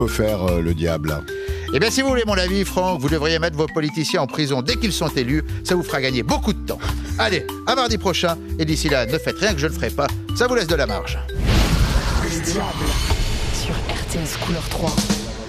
peut faire le diable? Eh bien, si vous voulez mon avis, Franck, vous devriez mettre vos politiciens en prison dès qu'ils sont élus. Ça vous fera gagner beaucoup de temps. Allez, à mardi prochain. Et d'ici là, ne faites rien que je ne ferai pas. Ça vous laisse de la marge. Le diable sur RTS Couleur 3.